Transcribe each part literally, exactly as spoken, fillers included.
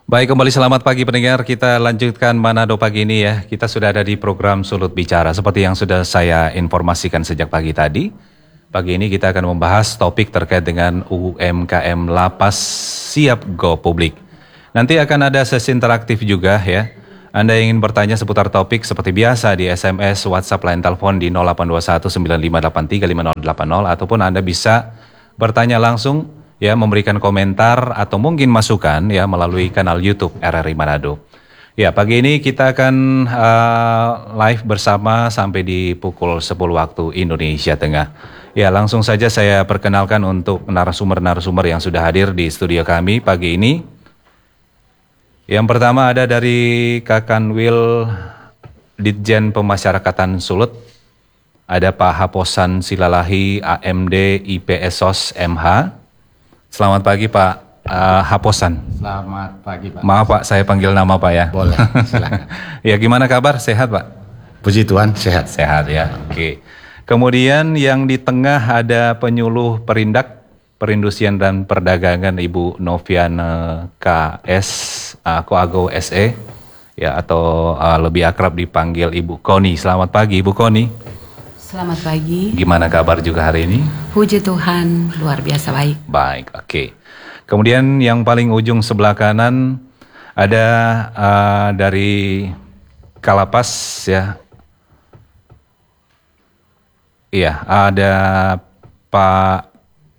Baik, kembali selamat pagi pendengar. Kita lanjutkan Manado pagi ini ya. Kita sudah ada di program Sulut Bicara. Seperti yang sudah saya informasikan sejak pagi tadi. Pagi ini kita akan membahas topik terkait dengan U M K M Lapas Siap Go Publik. Nanti akan ada sesi interaktif juga ya. Anda yang ingin bertanya seputar topik seperti biasa di S M S, WhatsApp, line telepon di nol delapan dua satu sembilan lima delapan tiga lima nol delapan nol ataupun Anda bisa bertanya langsung ya, memberikan komentar atau mungkin masukan ya melalui kanal YouTube R R I Manado. Ya, pagi ini kita akan uh, live bersama sampai di pukul sepuluh waktu Indonesia Tengah. Ya, langsung saja saya perkenalkan untuk narasumber-narasumber yang sudah hadir di studio kami pagi ini. Yang pertama ada dari Kakanwil Ditjen Pemasyarakatan Sulut. Ada Pak Haposan Silalahi A M D I P S O S M H. Selamat pagi Pak uh, Haposan. Selamat pagi Pak. Maaf Pak, saya panggil nama Pak ya. Boleh, silakan. Ya, gimana kabar? Sehat Pak? Puji Tuhan, sehat. Sehat ya, oke. Kemudian yang di tengah ada penyuluh Perindak, Perindustrian dan Perdagangan Ibu Noviana K S uh, Koago S E ya, atau uh, lebih akrab dipanggil Ibu Koni. Selamat pagi Ibu Koni. Selamat pagi. Gimana kabar juga hari ini? Puji Tuhan, luar biasa baik. Baik, oke. Kemudian yang paling ujung sebelah kanan ada uh, dari Kalapas ya. Iya, ada Pak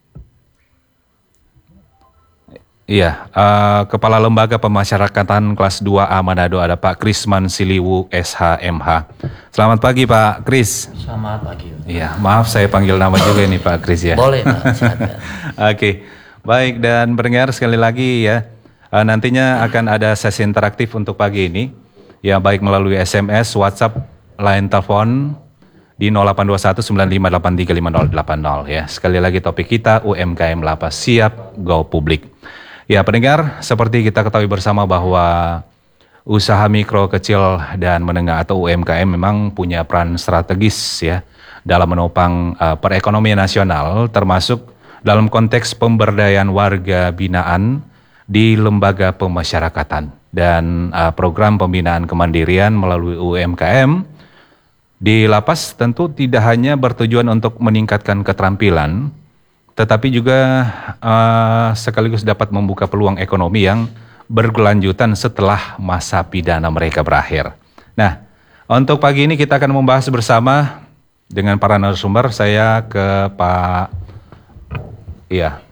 Iya, uh, Kepala Lembaga Pemasyarakatan Kelas dua A Manado, ada Pak Krisman Siliwu S H M H. Selamat pagi Pak Kris. Selamat pagi. Iya, maaf saya panggil nama juga ini Pak Kris ya. Boleh Pak, silakan. Oke, baik, dan pendengar sekali lagi ya, uh, nantinya akan ada sesi interaktif untuk pagi ini. Ya, baik melalui S M S, WhatsApp, line telepon di nol delapan dua satu sembilan lima delapan tiga lima nol delapan nol ya. Sekali lagi topik kita U M K M Lapas Siap Go Publik. Ya pendengar, seperti kita ketahui bersama bahwa usaha mikro, kecil, dan menengah atau U M K M memang punya peran strategis ya dalam menopang uh, perekonomian nasional, termasuk dalam konteks pemberdayaan warga binaan di lembaga pemasyarakatan dan uh, program pembinaan kemandirian melalui U M K M di lapas tentu tidak hanya bertujuan untuk meningkatkan keterampilan, tetapi juga uh, sekaligus dapat membuka peluang ekonomi yang berkelanjutan setelah masa pidana mereka berakhir. Nah, untuk pagi ini kita akan membahas bersama dengan para narasumber. Saya ke Pak, iya,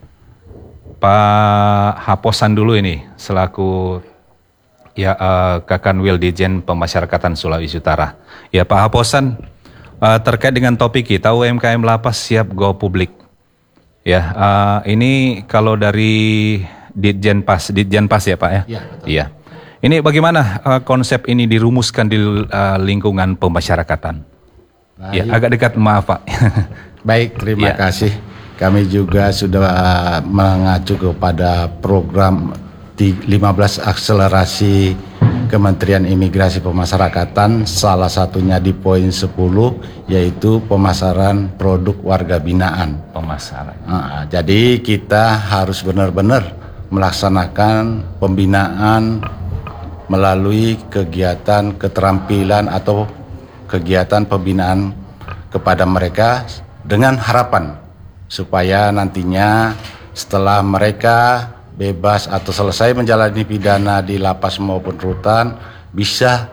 Pak Haposan dulu ini selaku ya uh, Kakanwil Ditjen Pemasyarakatan Sulawesi Utara. Ya Pak Haposan, uh, terkait dengan topik kita U M K M Lapas Siap Go Publik. Ya, uh, ini kalau dari Ditjen Pas, Ditjen Pas ya Pak ya? Iya, betul. Iya. Ini bagaimana uh, konsep ini dirumuskan di uh, lingkungan pemasyarakatan? Baik. Ya, agak dekat, maaf Pak. Baik, terima Ya. kasih. Kami juga sudah mengacu kepada program lima belas akselerasi Kementerian Imigrasi Pemasyarakatan, salah satunya di poin sepuluh, yaitu pemasaran produk warga binaan. Pemasaran. Nah, jadi kita harus benar-benar melaksanakan pembinaan melalui kegiatan keterampilan atau kegiatan pembinaan kepada mereka dengan harapan supaya nantinya setelah mereka bebas atau selesai menjalani pidana di lapas maupun rutan bisa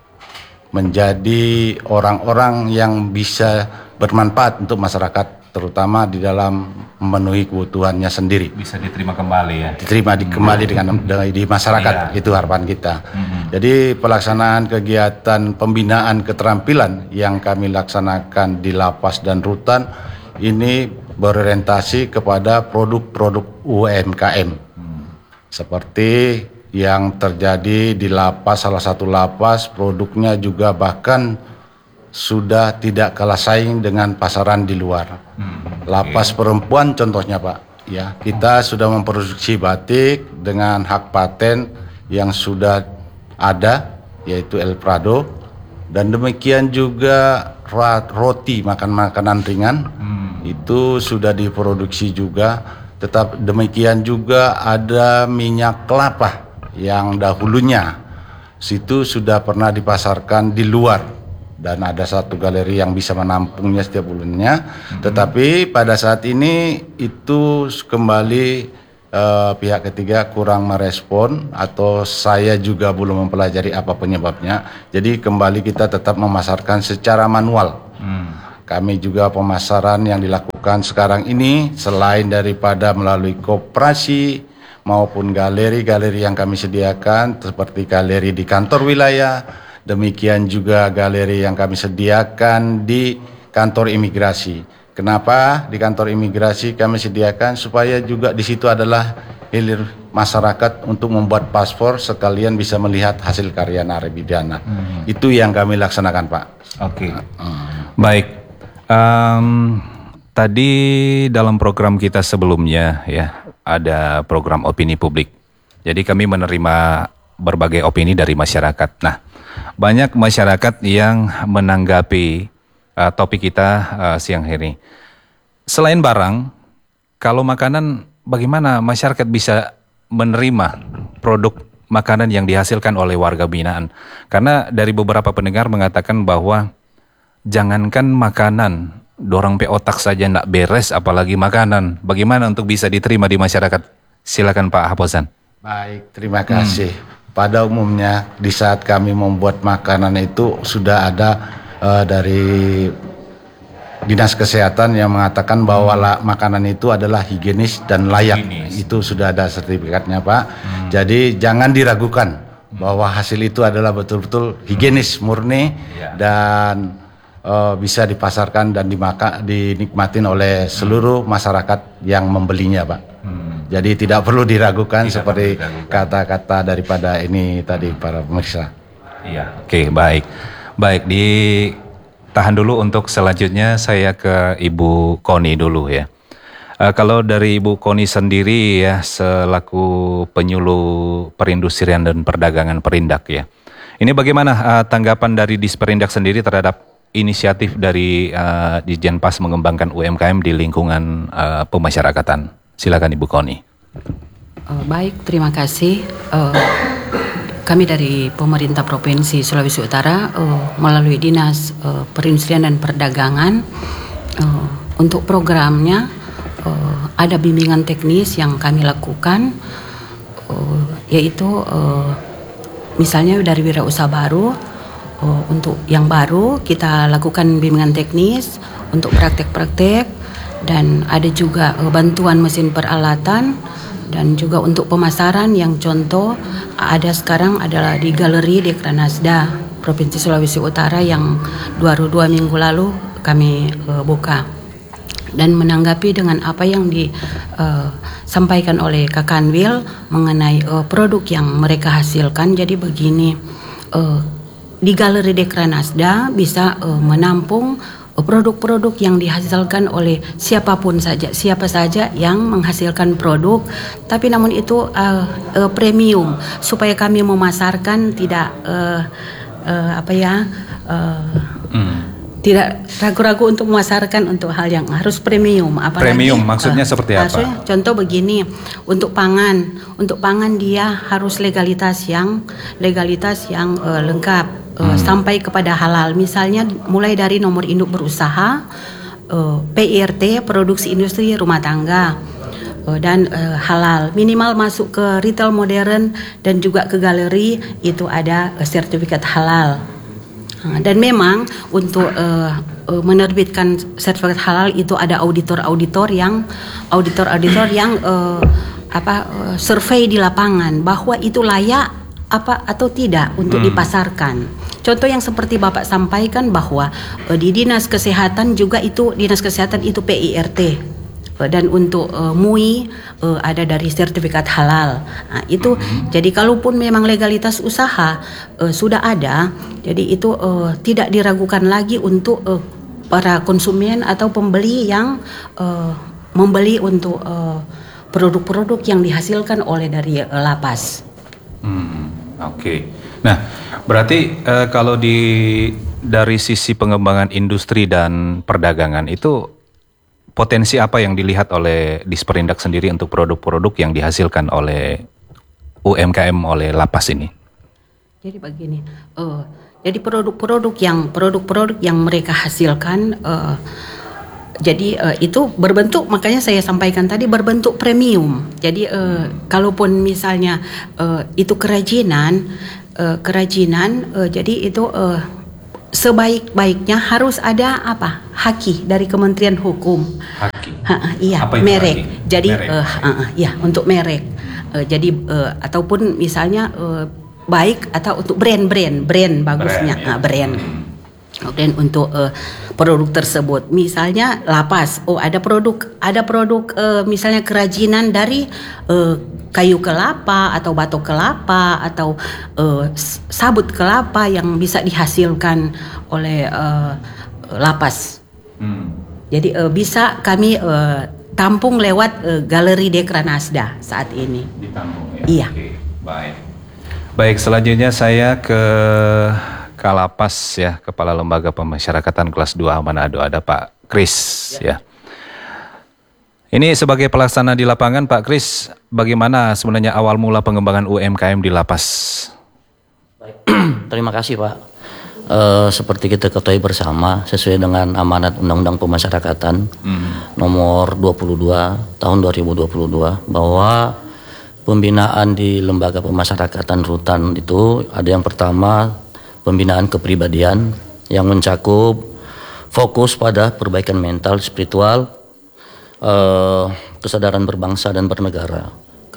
menjadi orang-orang yang bisa bermanfaat untuk masyarakat, terutama di dalam memenuhi kebutuhannya sendiri. Bisa diterima kembali ya? Diterima di, kembali dengan di masyarakat, Iya. itu harapan kita. Mm-hmm. Jadi pelaksanaan kegiatan pembinaan keterampilan yang kami laksanakan di lapas dan rutan ini berorientasi kepada produk-produk U M K M. Seperti yang terjadi di lapas, salah satu lapas produknya juga bahkan sudah tidak kalah saing dengan pasaran di luar. Hmm, lapas okay. Perempuan contohnya Pak, ya kita sudah memproduksi batik dengan hak paten yang sudah ada, yaitu El Prado, dan demikian juga roti, makan makanan ringan, hmm. itu sudah diproduksi juga. Tetap demikian juga ada minyak kelapa yang dahulunya situ sudah pernah dipasarkan di luar dan ada satu galeri yang bisa menampungnya setiap bulannya. Mm-hmm. Tetapi pada saat ini itu kembali uh, pihak ketiga kurang merespon atau saya juga belum mempelajari apa penyebabnya. Jadi kembali kita tetap memasarkan secara manual. Mm. Kami juga pemasaran yang dilakukan sekarang ini selain daripada melalui koperasi maupun galeri-galeri yang kami sediakan seperti galeri di kantor wilayah, demikian juga galeri yang kami sediakan di kantor imigrasi. Kenapa di kantor imigrasi kami sediakan? Supaya juga di situ adalah hilir masyarakat untuk membuat paspor sekalian bisa melihat hasil karya narapidana. Hmm. Itu yang kami laksanakan, Pak. Oke. Okay. Hmm. Baik. Um, tadi dalam program kita sebelumnya ya ada program opini publik. Jadi kami menerima berbagai opini dari masyarakat. Nah, banyak masyarakat yang menanggapi uh, topik kita uh, siang hari. Selain barang, kalau makanan bagaimana masyarakat bisa menerima produk makanan yang dihasilkan oleh warga binaan? Karena dari beberapa pendengar mengatakan bahwa jangankan makanan, dorang pe otak saja nak beres apalagi makanan. Bagaimana untuk bisa diterima di masyarakat? Silakan Pak Haposan. Baik, terima kasih. Hmm. Pada umumnya di saat kami membuat makanan itu sudah ada uh, dari Dinas Kesehatan yang mengatakan bahwa hmm. makanan itu adalah higienis dan layak. Higienis. Itu sudah ada sertifikatnya, Pak. Hmm. Jadi jangan diragukan bahwa hasil itu adalah betul-betul higienis, murni ya. Dan Uh, bisa dipasarkan dan dimakan, dinikmatin oleh seluruh masyarakat yang membelinya, Pak. Hmm. Jadi tidak perlu diragukan tidak seperti kata-kata daripada ini tadi para pemirsa. Iya. Oke, okay, baik. Baik, ditahan dulu untuk selanjutnya saya ke Ibu Koni dulu ya. Uh, kalau dari Ibu Koni sendiri ya selaku penyuluh perindustrian dan perdagangan Perindak ya. Ini bagaimana uh, tanggapan dari Disperindak sendiri terhadap inisiatif dari uh, Ditjenpas mengembangkan U M K M di lingkungan uh, pemasyarakatan? Silakan Ibu Koni. Uh, baik, terima kasih. Uh, kami dari pemerintah Provinsi Sulawesi Utara uh, melalui Dinas uh, Perindustrian dan Perdagangan uh, untuk programnya uh, ada bimbingan teknis yang kami lakukan, uh, yaitu uh, misalnya dari wirausaha baru. Oh, untuk yang baru kita lakukan bimbingan teknis untuk praktek-praktek dan ada juga uh, bantuan mesin peralatan dan juga untuk pemasaran yang contoh ada sekarang adalah di Galeri Dekranasda Provinsi Sulawesi Utara yang dua, dua minggu lalu kami uh, buka. Dan menanggapi dengan apa yang disampaikan uh, oleh Kak Kanwil mengenai uh, produk yang mereka hasilkan. Jadi begini, uh, di Galeri Dekranasda bisa uh, menampung uh, produk-produk yang dihasilkan oleh siapapun saja, siapa saja yang menghasilkan produk, tapi namun itu uh, uh, premium supaya kami memasarkan tidak uh, uh, apa ya uh, hmm. tidak ragu-ragu untuk memasarkan untuk hal yang harus premium. Apalagi, premium maksudnya uh, seperti apa? Maksudnya, contoh begini, untuk pangan, untuk pangan dia harus legalitas yang legalitas yang uh, lengkap. Uh, hmm. sampai kepada halal, misalnya mulai dari nomor induk berusaha, uh, P I R T produksi industri rumah tangga, uh, dan uh, halal minimal masuk ke retail modern dan juga ke galeri itu ada uh, sertifikat halal. Uh, dan memang untuk uh, uh, menerbitkan sertifikat halal itu ada auditor-auditor yang auditor-auditor yang uh, apa uh, survei di lapangan bahwa itu layak apa atau tidak untuk hmm. dipasarkan. Contoh yang seperti Bapak sampaikan bahwa uh, di Dinas Kesehatan juga itu Dinas Kesehatan itu P I R T uh, dan untuk uh, M U I uh, ada dari sertifikat halal. Nah, itu hmm. jadi kalaupun memang legalitas usaha uh, sudah ada, jadi itu uh, tidak diragukan lagi untuk uh, para konsumen atau pembeli yang uh, membeli untuk uh, produk-produk yang dihasilkan oleh dari uh, lapas. Hmm, Oke. Okay. Nah, berarti uh, kalau di dari sisi pengembangan industri dan perdagangan itu potensi apa yang dilihat oleh Disperindak sendiri untuk produk-produk yang dihasilkan oleh U M K M oleh lapas ini? Jadi begini, uh, jadi produk-produk yang produk-produk yang mereka hasilkan, uh, jadi uh, itu berbentuk, makanya saya sampaikan tadi berbentuk premium. Jadi uh, kalaupun misalnya uh, itu kerajinan, uh, kerajinan, uh, jadi itu uh, sebaik-baiknya harus ada apa? Haki dari Kementerian Hukum. Haki. Ha, ha, iya, Apa itu merek. haki? Jadi Merek. uh, uh, uh, ya untuk merek. Uh, jadi uh, ataupun misalnya uh, baik atau untuk brand-brand, brand bagusnya, Brand, ya. uh, brand. Brand untuk uh, produk tersebut. Misalnya lapas, oh ada produk, ada produk uh, misalnya kerajinan dari uh, kayu kelapa atau batok kelapa atau uh, sabut kelapa yang bisa dihasilkan oleh uh, lapas. Hmm. Jadi uh, bisa kami uh, tampung lewat uh, Galeri Dekranasda saat ini. Ditampung ya. Iya. Oke, baik. Baik, selanjutnya saya ke Kalapas ya, Kepala Lembaga Pemasyarakatan kelas dua Manado, ada Pak Kris ya. Ini sebagai pelaksana di lapangan, Pak Kris, bagaimana sebenarnya awal mula pengembangan U M K M di lapas? Baik. Terima kasih Pak. E, seperti kita ketahui bersama, sesuai dengan amanat Undang-Undang Pemasyarakatan hmm. nomor dua puluh dua tahun dua ribu dua puluh dua, bahwa pembinaan di lembaga pemasyarakatan rutan itu ada yang pertama pembinaan kepribadian yang mencakup fokus pada perbaikan mental, spiritual, eh, kesadaran berbangsa dan bernegara.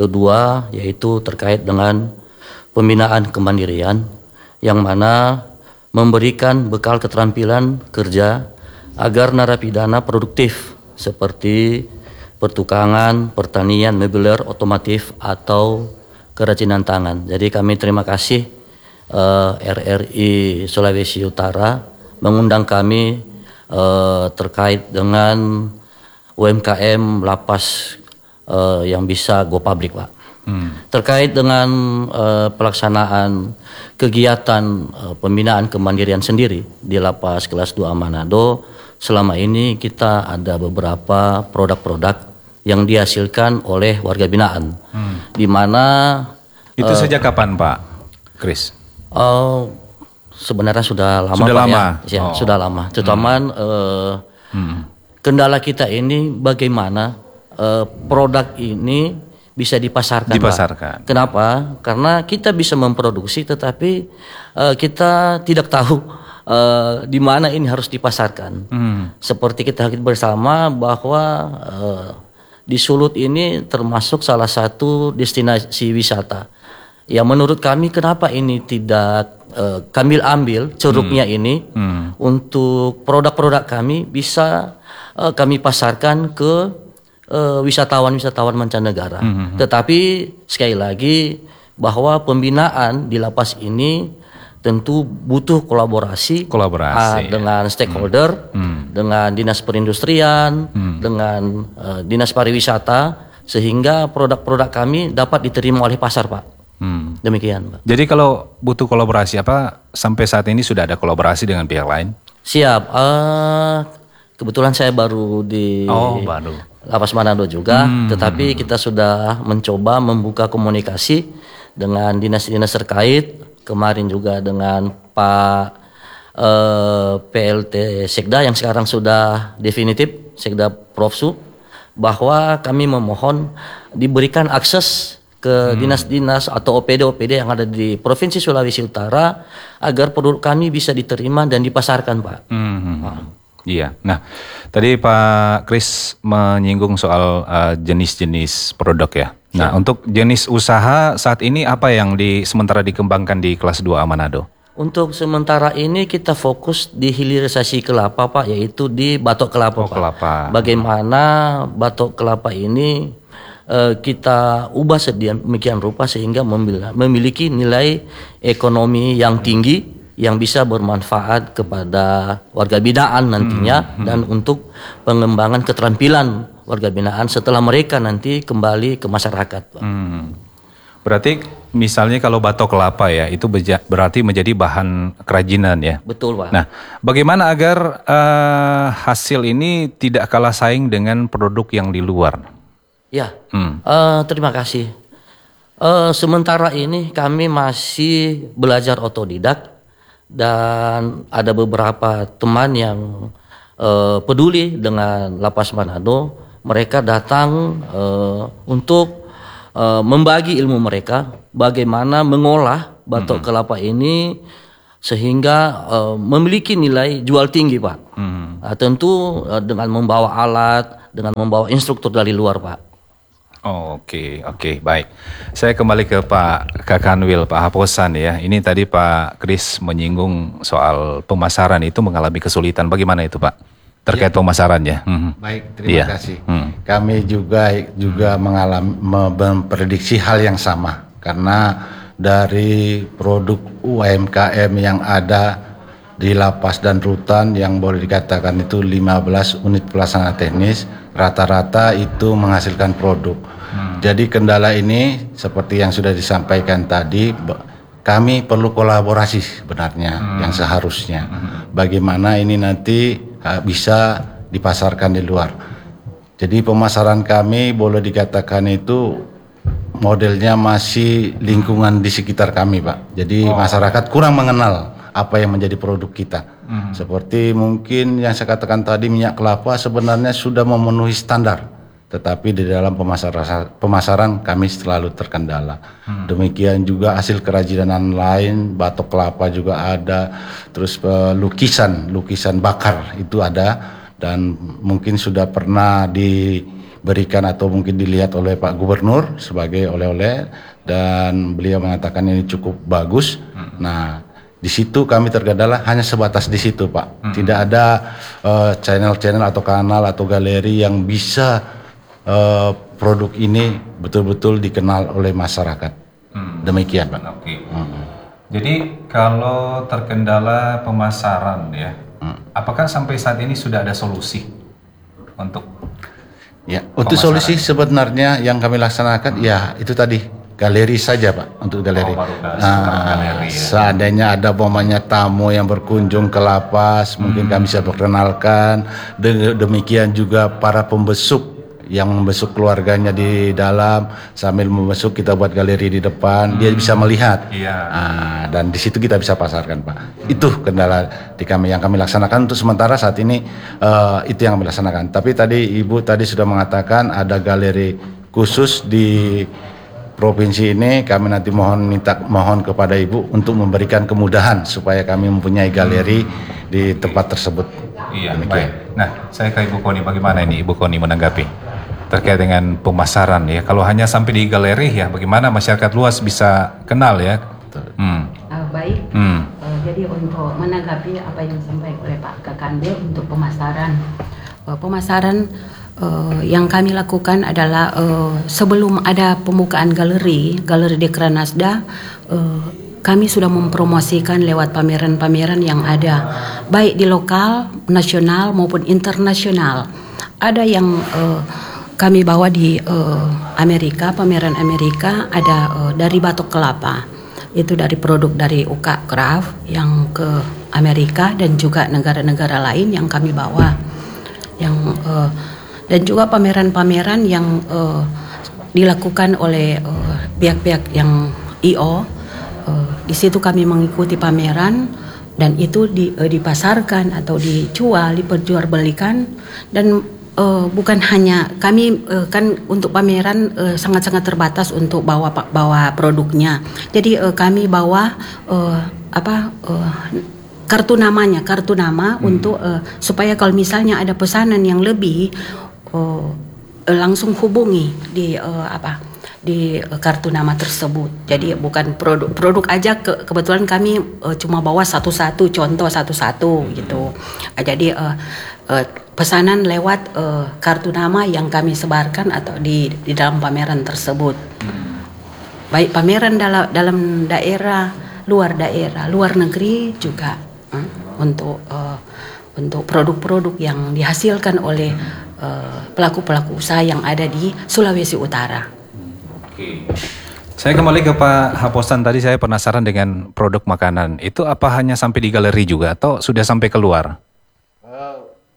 Kedua yaitu terkait dengan pembinaan kemandirian yang mana memberikan bekal keterampilan kerja agar narapidana produktif seperti pertukangan, pertanian, meubiler, otomotif atau kerajinan tangan. Jadi kami terima kasih uh, R R I Sulawesi Utara mengundang kami uh, terkait dengan U M K M lapas uh, yang bisa go public, Pak. Hmm. Terkait dengan uh, pelaksanaan kegiatan uh, pembinaan kemandirian sendiri di lapas kelas dua Manado, selama ini kita ada beberapa produk-produk yang dihasilkan oleh warga binaan, hmm. di mana itu uh, sejak kapan Pak Kris? Uh, sebenarnya sudah lama, sudah Pak, lama, ya, ya oh. sudah lama. Terutama hmm. uh, hmm. kendala kita ini bagaimana uh, produk ini bisa dipasarkan. Dipasarkan. Pak. Kenapa? Karena kita bisa memproduksi, tetapi uh, kita tidak tahu uh, di mana ini harus dipasarkan. Hmm. Seperti kita bersama bahwa uh, di Sulut ini termasuk salah satu destinasi wisata. Ya menurut kami kenapa ini tidak uh, kami ambil ceruknya hmm. ini hmm. untuk produk-produk kami bisa uh, kami pasarkan ke uh, wisatawan-wisatawan mancanegara. Hmm. Tetapi sekali lagi bahwa pembinaan di lapas ini tentu butuh kolaborasi, kolaborasi uh, dengan stakeholder, hmm. dengan dinas perindustrian, hmm. dengan uh, dinas pariwisata, sehingga produk-produk kami dapat diterima oleh pasar, Pak. Hmm. Demikian, Pak. Jadi kalau butuh kolaborasi apa sampai saat ini sudah ada kolaborasi dengan pihak lain? Siap. Uh, kebetulan saya baru di oh, baru. Lapas Manado juga, hmm. tetapi hmm. kita sudah mencoba membuka komunikasi dengan dinas-dinas terkait. Kemarin juga dengan Pak eh, P L T Sekda yang sekarang sudah definitif, Sekda Profsu, bahwa kami memohon diberikan akses ke hmm. dinas-dinas atau O P D-O P D yang ada di Provinsi Sulawesi Utara agar produk kami bisa diterima dan dipasarkan, Pak. Hmm. Nah. Iya. Nah, tadi Pak Kris menyinggung soal uh, jenis-jenis produk ya. Nah, ya. Untuk jenis usaha saat ini apa yang di sementara dikembangkan di kelas dua Manado? Untuk sementara ini kita fokus di hilirisasi kelapa, Pak, yaitu di batok kelapa, oh, Pak. Kelapa. Bagaimana batok kelapa ini uh, kita ubah sedemikian rupa sehingga memiliki nilai ekonomi yang tinggi, yang bisa bermanfaat kepada warga binaan nantinya, hmm, hmm. dan untuk pengembangan keterampilan warga binaan setelah mereka nanti kembali ke masyarakat, Pak. Hmm. Berarti misalnya kalau batok kelapa ya, itu beja, berarti menjadi bahan kerajinan ya? Betul, Pak. Nah, bagaimana agar uh, hasil ini tidak kalah saing dengan produk yang di luar? Ya, hmm. uh, terima kasih. Uh, sementara ini kami masih belajar otodidak dan ada beberapa teman yang uh, peduli dengan Lapas Manado. Mereka datang uh, untuk uh, membagi ilmu mereka bagaimana mengolah batok hmm. kelapa ini sehingga uh, memiliki nilai jual tinggi, Pak. Hmm. Uh, tentu uh, dengan membawa alat, dengan membawa instruktur dari luar, Pak. Oh, oke, okay, oke, okay, baik. Saya kembali ke Pak Kakanwil, Pak Haposan ya. Ini tadi Pak Kris menyinggung soal pemasaran itu mengalami kesulitan. Bagaimana itu, Pak? Terkait ya. Pemasarannya. Hmm. Baik, terima ya. kasih. Hmm. Kami juga juga mengalami memprediksi hal yang sama karena dari produk U M K M yang ada di lapas dan rutan yang boleh dikatakan itu lima belas unit pelaksana teknis, rata-rata itu menghasilkan produk. Hmm. Jadi kendala ini seperti yang sudah disampaikan tadi, kami perlu kolaborasi sebenarnya hmm. yang seharusnya. Hmm. Bagaimana ini nanti uh, bisa dipasarkan di luar. Jadi pemasaran kami boleh dikatakan itu modelnya masih lingkungan di sekitar kami, Pak. Jadi oh. masyarakat kurang mengenal apa yang menjadi produk kita. Hmm. Seperti mungkin yang saya katakan tadi, minyak kelapa sebenarnya sudah memenuhi standar, tetapi di dalam pemasaran, pemasaran kami selalu terkendala. Hmm. Demikian juga hasil kerajinan lain, batok kelapa juga ada, terus uh, lukisan, lukisan bakar itu ada, dan mungkin sudah pernah diberikan atau mungkin dilihat oleh Pak Gubernur sebagai oleh-oleh, dan beliau mengatakan ini cukup bagus. Hmm. Nah, di situ kami terkendala hanya sebatas di situ, Pak. Hmm. Tidak ada uh, channel-channel atau kanal atau galeri yang bisa uh, produk ini betul-betul dikenal oleh masyarakat. Hmm. Demikian, Pak. Oke. Hmm. Jadi kalau terkendala pemasaran ya, hmm. apakah sampai saat ini sudah ada solusi untuk? Ya, untuk solusi sebenarnya yang kami laksanakan hmm. ya itu tadi. Galeri saja, Pak, untuk galeri. Oh, nah, galeri ya. Seandainya ada pomanya tamu yang berkunjung ke lapas, hmm. mungkin kami bisa perkenalkan. Demikian juga para pembesuk yang membesuk keluarganya di dalam, sambil membesuk kita buat galeri di depan, hmm. dia bisa melihat. Iya. Nah, dan di situ kita bisa pasarkan, Pak. Hmm. Itu kendala di kami yang kami laksanakan untuk sementara saat ini, uh, itu yang kami laksanakan. Tapi tadi Ibu tadi sudah mengatakan ada galeri khusus di provinsi ini. Kami nanti mohon minta mohon kepada Ibu untuk memberikan kemudahan supaya kami mempunyai galeri hmm. di tempat tersebut. Iya, baik. Nah, saya ke Ibu Koni, bagaimana ini Ibu Koni menanggapi terkait dengan pemasaran ya? Kalau hanya sampai di galeri ya, bagaimana masyarakat luas bisa kenal ya? Hmm. Uh, baik. Hmm. Uh, jadi untuk menanggapi apa yang disampaikan oleh Pak Kakanwil untuk pemasaran, uh, pemasaran Uh, yang kami lakukan adalah uh, sebelum ada pembukaan galeri, galeri Dekranasda, uh, kami sudah mempromosikan lewat pameran-pameran yang ada, baik di lokal, nasional maupun internasional. Ada yang uh, kami bawa di uh, Amerika, pameran Amerika, ada uh, dari batok kelapa, itu dari produk dari U K Craft yang ke Amerika dan juga negara-negara lain yang kami bawa, yang uh, dan juga pameran-pameran yang uh, dilakukan oleh uh, pihak-pihak yang I O. Uh, di situ kami mengikuti pameran dan itu di, uh, dipasarkan atau dijual, diperjualbelikan. Dan uh, bukan hanya kami uh, kan untuk pameran uh, sangat-sangat terbatas untuk bawa bawa produknya. Jadi uh, kami bawa uh, apa? Uh, kartu namanya, kartu nama hmm. untuk uh, supaya kalau misalnya ada pesanan yang lebih, Uh, langsung hubungi di uh, apa di uh, kartu nama tersebut. Jadi bukan produk produk aja, ke, kebetulan kami uh, cuma bawa satu-satu, contoh satu-satu gitu. Uh, jadi uh, uh, pesanan lewat uh, kartu nama yang kami sebarkan atau di di dalam pameran tersebut. Baik pameran dalam dalam daerah, luar daerah, luar negeri juga uh, untuk uh, untuk produk-produk yang dihasilkan oleh pelaku-pelaku usaha yang ada di Sulawesi Utara. Oke. Saya kembali ke Pak Haposan, tadi saya penasaran dengan produk makanan. Itu apa hanya sampai di galeri juga atau sudah sampai keluar? Uh,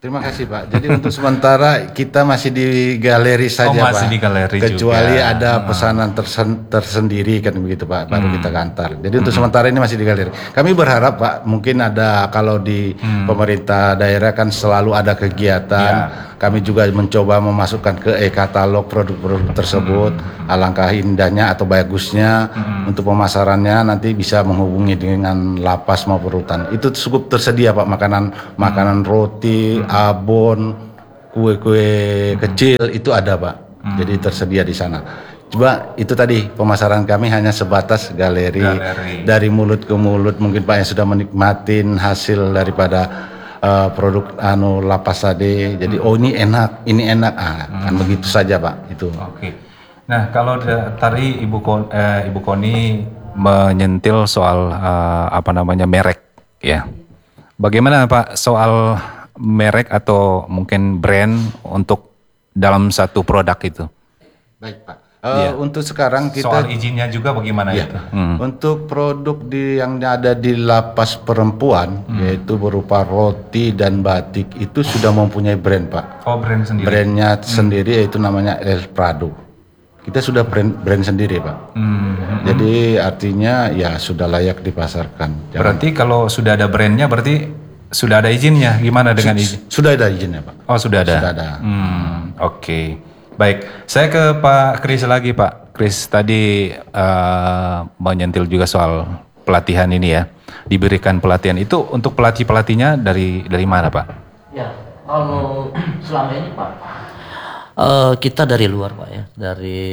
Terima kasih Pak. Jadi untuk sementara kita masih di galeri saja Oh, masih Pak. di galeri Kecuali juga. ada pesanan tersen, tersendiri kan begitu Pak, baru Hmm. kita antar. Jadi untuk sementara ini masih di galeri. Kami berharap Pak, mungkin ada kalau di Hmm. pemerintah daerah kan selalu ada kegiatan. Ya. Kami juga mencoba memasukkan ke e-katalog produk-produk tersebut. Hmm. Alangkah indahnya atau bagusnya untuk pemasarannya nanti bisa menghubungi dengan lapas maupun rutan. Itu cukup tersedia Pak, makanan makanan roti, abon, kue-kue kecil itu ada Pak. Jadi tersedia di sana. Coba itu tadi pemasaran kami hanya sebatas galeri, Galeri. dari mulut ke mulut, mungkin Pak yang sudah menikmatin hasil daripada uh, produk anu lapas tadi. Jadi oh ini enak, ini enak, ah kan begitu saja Pak itu. Oke. Nah, kalau da- tadi Ibu Kon, eh, Ibu Koni menyentil soal eh, apa namanya merek, ya. Bagaimana Pak soal merek atau mungkin brand untuk dalam satu produk itu? Baik Pak. Uh, Untuk sekarang kita Soal izinnya juga bagaimana ya, itu? Hmm. untuk produk di yang ada di lapas perempuan yaitu berupa roti dan batik itu sudah mempunyai brand Pak. Oh, brand sendiri. Brandnya sendiri yaitu namanya El Prado. Kita sudah brand brand sendiri Pak. Hmm. Jadi artinya ya sudah layak dipasarkan. Jangan- Berarti kalau sudah ada brandnya berarti sudah ada izinnya. Gimana dengan izin? Sudah ada izinnya Pak. Oh, sudah ada. Sudah ada. Hmm, oke. Baik, saya ke Pak Kris lagi Pak. Kris tadi eh, menyentil juga soal pelatihan ini ya. Diberikan pelatihan itu untuk pelatih-pelatihnya dari dari mana Pak? Ya, kalau selama ini Pak, eh, kita dari luar Pak ya, dari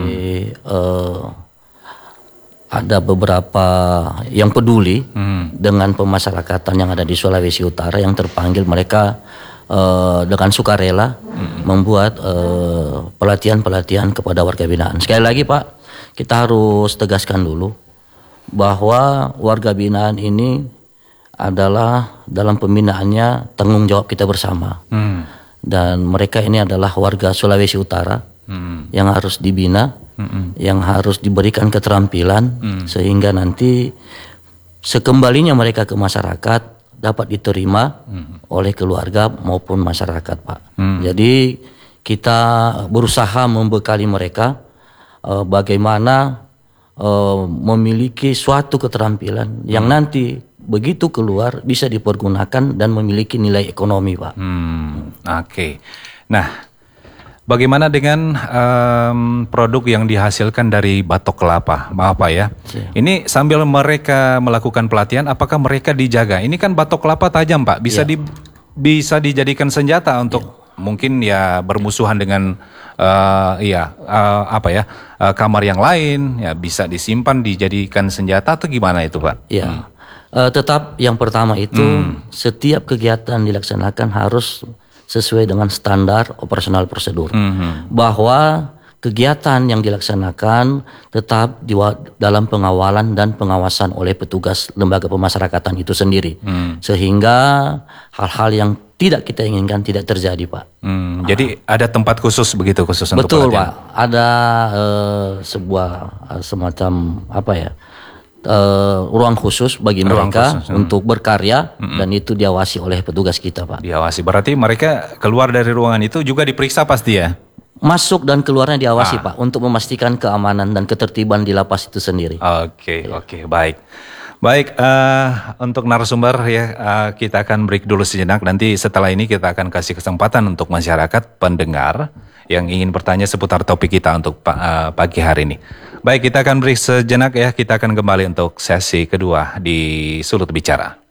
eh, ada beberapa yang peduli dengan pemasyarakatan yang ada di Sulawesi Utara yang terpanggil mereka eh, dengan sukarela membuat eh, pelatihan-pelatihan kepada warga binaan. Sekali lagi Pak, kita harus tegaskan dulu bahwa warga binaan ini adalah dalam pembinaannya tanggung jawab kita bersama. Hmm. Dan mereka ini adalah warga Sulawesi Utara Hmm. yang harus dibina, yang harus diberikan keterampilan sehingga nanti sekembalinya mereka ke masyarakat dapat diterima oleh keluarga maupun masyarakat Pak. Jadi kita berusaha membekali mereka eh, bagaimana eh, memiliki suatu keterampilan yang nanti begitu keluar bisa dipergunakan dan memiliki nilai ekonomi Pak. Hmm, oke. Nah, bagaimana dengan em, produk yang dihasilkan dari batok kelapa? Maaf Pak ya. Ini sambil mereka melakukan pelatihan, apakah mereka dijaga? Ini kan batok kelapa tajam Pak, bisa di bisa dijadikan senjata untuk mungkin ya bermusuhan dengan eh, iya eh, apa ya eh, kamar yang lain, ya bisa disimpan dijadikan senjata atau gimana itu Pak? Ya, Eh, tetap yang pertama itu setiap kegiatan dilaksanakan harus sesuai dengan standar operasional prosedur. Bahwa kegiatan yang dilaksanakan tetap di, dalam pengawalan dan pengawasan oleh petugas lembaga pemasyarakatan itu sendiri. Sehingga hal-hal yang tidak kita inginkan tidak terjadi Pak. Hmm, jadi ada tempat khusus begitu khusus untuk Betul pelatihan? Pak, ada eh, sebuah eh, semacam apa ya, eh, ruang khusus bagi Ruang mereka khusus, hmm. untuk berkarya dan itu diawasi oleh petugas kita Pak. Diawasi. Berarti mereka keluar dari ruangan itu juga diperiksa pasti ya? Masuk dan keluarnya diawasi Ah. Pak untuk memastikan keamanan dan ketertiban di lapas itu sendiri. Oke, oke, baik. Baik, eh, untuk narasumber ya eh, kita akan break dulu sejenak. Nanti setelah ini kita akan kasih kesempatan untuk masyarakat pendengar yang ingin bertanya seputar topik kita untuk pa- eh, pagi hari ini. Baik, kita akan break sejenak ya. Kita akan kembali untuk sesi kedua di Sulut Bicara.